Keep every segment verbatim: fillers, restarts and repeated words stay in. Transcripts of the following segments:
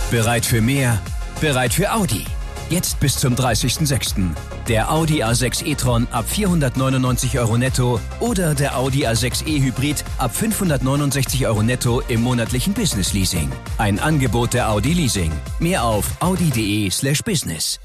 Bereit für mehr? Bereit für Audi. Jetzt bis zum dreißigsten sechsten Der Audi A sechs e-tron ab vierhundertneunundneunzig Euro netto oder der Audi A sechs e Hybrid ab fünfhundertneunundsechzig Euro netto im monatlichen Business Leasing. Ein Angebot der Audi Leasing. Mehr auf audi.de slash business.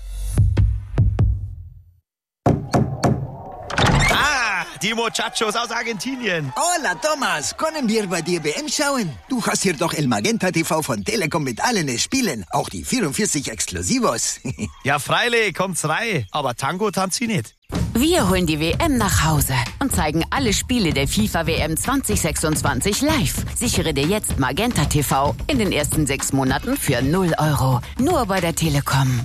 Die Muchachos aus Argentinien. Hola, Thomas. Können wir bei dir W M schauen? Du hast hier doch El Magenta T V von Telekom mit allen Spielen. Auch die vierundvierzig Exklusivos. Ja, freilich, kommt's rein. Aber Tango tanzt sie nicht. Wir holen die W M nach Hause und zeigen alle Spiele der FIFA W M zwanzig sechsundzwanzig live. Sichere dir jetzt Magenta T V in den ersten sechs Monaten für null Euro. Nur bei der Telekom.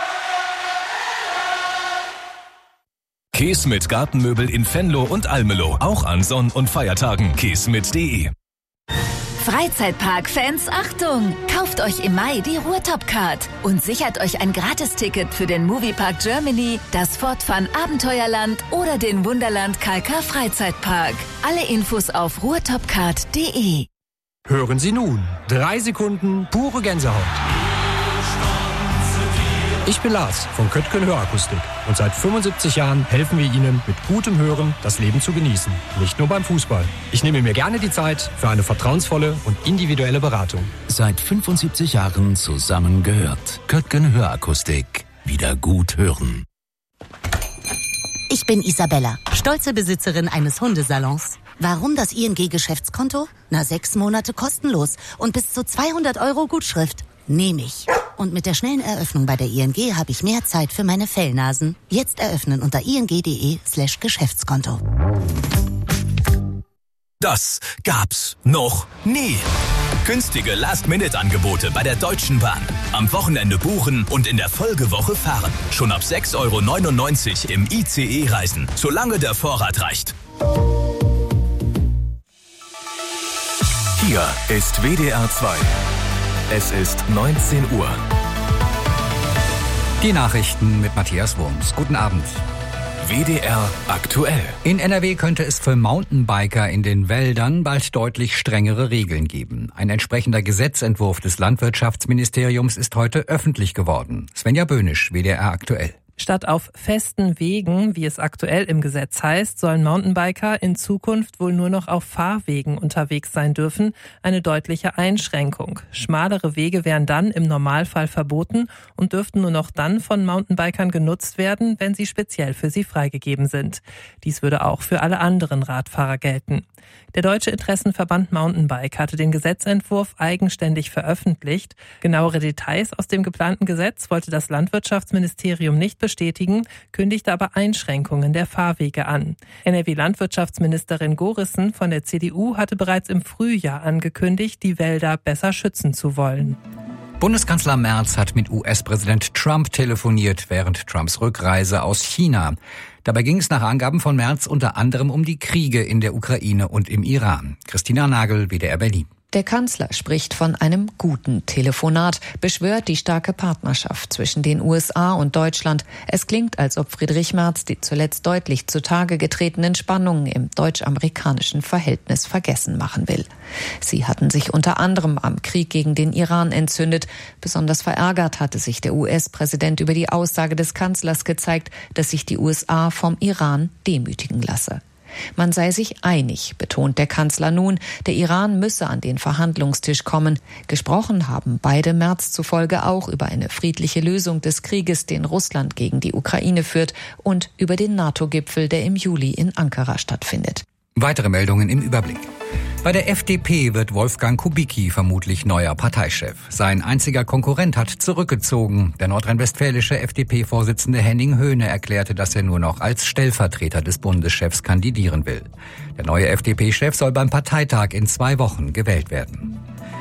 Keesmit Gartenmöbel in Venlo und Almelo. Auch an Sonn- und Feiertagen. keesmit punkt de. Freizeitpark-Fans, Achtung! Kauft euch im Mai die Ruhrtop-Card und sichert euch ein Gratisticket für den Moviepark Germany, das Fortfun Abenteuerland oder den Wunderland K K Freizeitpark. Alle Infos auf ruhrtopcard punkt de. Hören Sie nun. Drei Sekunden pure Gänsehaut. Ich bin Lars von Köttgen Hörakustik und seit fünfundsiebzig Jahren helfen wir Ihnen mit gutem Hören das Leben zu genießen. Nicht nur beim Fußball. Ich nehme mir gerne die Zeit für eine vertrauensvolle und individuelle Beratung. Seit fünfundsiebzig Jahren zusammengehört. Köttgen Hörakustik. Wieder gut hören. Ich bin Isabella, stolze Besitzerin eines Hundesalons. Warum das I N G-Geschäftskonto? Na, sechs Monate kostenlos und bis zu zweihundert Euro Gutschrift. Nehme ich. Und mit der schnellen Eröffnung bei der I N G habe ich mehr Zeit für meine Fellnasen. Jetzt eröffnen unter ing.de slash Geschäftskonto. Das gab's noch nie. Günstige Last-Minute-Angebote bei der Deutschen Bahn. Am Wochenende buchen und in der Folgewoche fahren. Schon ab sechs Euro neunundneunzig im I C E reisen, solange der Vorrat reicht. Hier ist W D R zwei. Es ist neunzehn Uhr. Die Nachrichten mit Matthias Wurms. Guten Abend. W D R aktuell. In N R W könnte es für Mountainbiker in den Wäldern bald deutlich strengere Regeln geben. Ein entsprechender Gesetzentwurf des Landwirtschaftsministeriums ist heute öffentlich geworden. Svenja Böhnisch, W D R aktuell. Statt auf festen Wegen, wie es aktuell im Gesetz heißt, sollen Mountainbiker in Zukunft wohl nur noch auf Fahrwegen unterwegs sein dürfen. Eine deutliche Einschränkung. Schmalere Wege wären dann im Normalfall verboten und dürften nur noch dann von Mountainbikern genutzt werden, wenn sie speziell für sie freigegeben sind. Dies würde auch für alle anderen Radfahrer gelten. Der Deutsche Interessenverband Mountainbike hatte den Gesetzentwurf eigenständig veröffentlicht. Genauere Details aus dem geplanten Gesetz wollte das Landwirtschaftsministerium nicht bestätigen, kündigte aber Einschränkungen der Fahrwege an. N R W-Landwirtschaftsministerin Gorissen von der C D U hatte bereits im Frühjahr angekündigt, die Wälder besser schützen zu wollen. Bundeskanzler Merz hat mit U S-Präsident Trump telefoniert während Trumps Rückreise aus China. Dabei ging es nach Angaben von Merz unter anderem um die Kriege in der Ukraine und im Iran. Christina Nagel, W D R Berlin. Der Kanzler spricht von einem guten Telefonat, beschwört die starke Partnerschaft zwischen den U S A und Deutschland. Es klingt, als ob Friedrich Merz die zuletzt deutlich zutage getretenen Spannungen im deutsch-amerikanischen Verhältnis vergessen machen will. Sie hatten sich unter anderem am Krieg gegen den Iran entzündet. Besonders verärgert hatte sich der U S-Präsident über die Aussage des Kanzlers gezeigt, dass sich die U S A vom Iran demütigen lasse. Man sei sich einig, betont der Kanzler nun, der Iran müsse an den Verhandlungstisch kommen. Gesprochen haben beide Merz zufolge auch über eine friedliche Lösung des Krieges, den Russland gegen die Ukraine führt, und über den NATO-Gipfel, der im Juli in Ankara stattfindet. Weitere Meldungen im Überblick. Bei der F D P wird Wolfgang Kubicki vermutlich neuer Parteichef. Sein einziger Konkurrent hat zurückgezogen. Der nordrhein-westfälische F D P-Vorsitzende Henning Höhne erklärte, dass er nur noch als Stellvertreter des Bundeschefs kandidieren will. Der neue F D P-Chef soll beim Parteitag in zwei Wochen gewählt werden.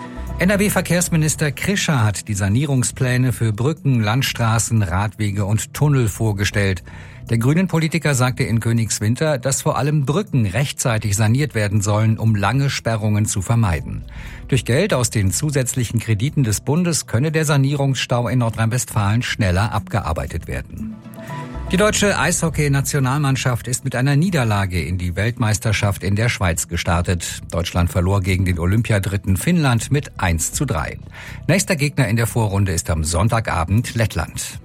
N R W-Verkehrsminister Krischer hat die Sanierungspläne für Brücken, Landstraßen, Radwege und Tunnel vorgestellt. Der Grünen-Politiker sagte in Königswinter, dass vor allem Brücken rechtzeitig saniert werden sollen, um lange Sperrungen zu vermeiden. Durch Geld aus den zusätzlichen Krediten des Bundes könne der Sanierungsstau in Nordrhein-Westfalen schneller abgearbeitet werden. Die deutsche Eishockey-Nationalmannschaft ist mit einer Niederlage in die Weltmeisterschaft in der Schweiz gestartet. Deutschland verlor gegen den Olympiadritten Finnland mit eins zu drei. Nächster Gegner in der Vorrunde ist am Sonntagabend Lettland.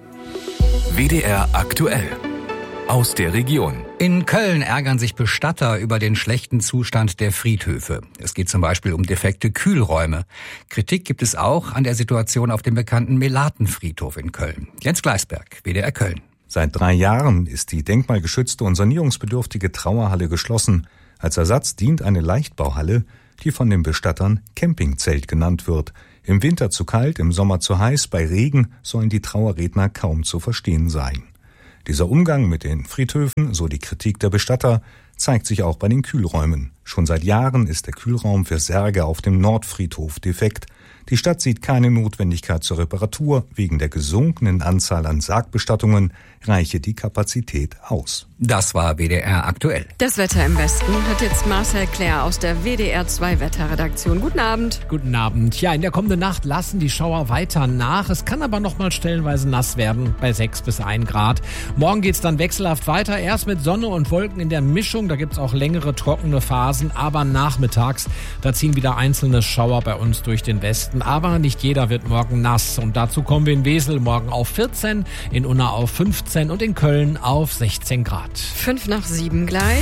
W D R aktuell. Aus der Region. In Köln ärgern sich Bestatter über den schlechten Zustand der Friedhöfe. Es geht zum Beispiel um defekte Kühlräume. Kritik gibt es auch an der Situation auf dem bekannten Melatenfriedhof in Köln. Jens Gleisberg, W D R Köln. Seit drei Jahren ist die denkmalgeschützte und sanierungsbedürftige Trauerhalle geschlossen. Als Ersatz dient eine Leichtbauhalle, die von den Bestattern Campingzelt genannt wird. Im Winter zu kalt, im Sommer zu heiß, bei Regen sollen die Trauerredner kaum zu verstehen sein. Dieser Umgang mit den Friedhöfen, so die Kritik der Bestatter, zeigt sich auch bei den Kühlräumen. Schon seit Jahren ist der Kühlraum für Särge auf dem Nordfriedhof defekt. Die Stadt sieht keine Notwendigkeit zur Reparatur. Wegen der gesunkenen Anzahl an Sargbestattungen reiche die Kapazität aus. Das war W D R aktuell. Das Wetter im Westen hat jetzt Marcel Claire aus der W D R zwei Wetterredaktion. Guten Abend. Guten Abend. Ja, in der kommenden Nacht lassen die Schauer weiter nach. Es kann aber noch mal stellenweise nass werden bei sechs bis ein Grad. Morgen geht's dann wechselhaft weiter. Erst mit Sonne und Wolken in der Mischung. Da gibt's auch längere trockene Phasen. Aber nachmittags, da ziehen wieder einzelne Schauer bei uns durch den Westen. Aber nicht jeder wird morgen nass. Und dazu kommen wir in Wesel morgen auf vierzehn, in Unna auf fünfzehn und in Köln auf sechzehn Grad. Fünf nach sieben gleich.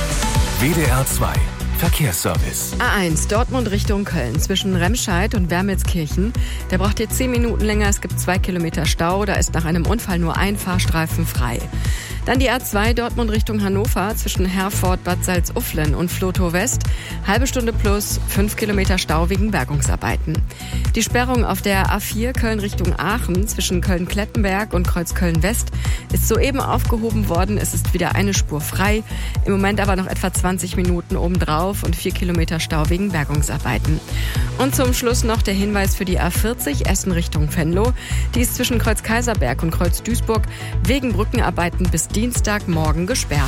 W D R zwei Verkehrsservice. A eins Dortmund Richtung Köln zwischen Remscheid und Wermelskirchen. Der braucht jetzt zehn Minuten länger. Es gibt zwei Kilometer Stau. Da ist nach einem Unfall nur ein Fahrstreifen frei. Dann die A zwei Dortmund Richtung Hannover zwischen Herford, Bad Salzuflen und Flotow West. Halbe Stunde plus, fünf Kilometer Stau wegen Bergungsarbeiten. Die Sperrung auf der A vier Köln Richtung Aachen zwischen Köln-Klettenberg und Kreuzköln-West ist soeben aufgehoben worden. Es ist wieder eine Spur frei. Im Moment aber noch etwa zwanzig Minuten obendrauf und vier Kilometer Stau wegen Bergungsarbeiten. Und zum Schluss noch der Hinweis für die A vierzig Essen Richtung Venlo. Die ist zwischen Kreuz-Kaiserberg und Kreuz-Duisburg wegen Brückenarbeiten bis Dienstagmorgen gesperrt.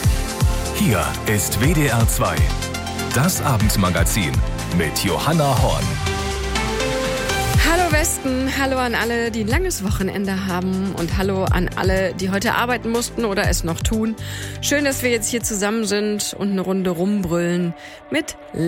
Hier ist W D R zwei, das Abendmagazin mit Johanna Horn. Hallo Westen, hallo an alle, die ein langes Wochenende haben und hallo an alle, die heute arbeiten mussten oder es noch tun. Schön, dass wir jetzt hier zusammen sind und eine Runde rumbrüllen mit